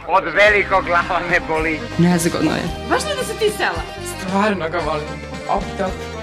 Od velikog glava me boli. Nezgodno je. Baš ne da si ti sela? Stvarno ga volim. Opet.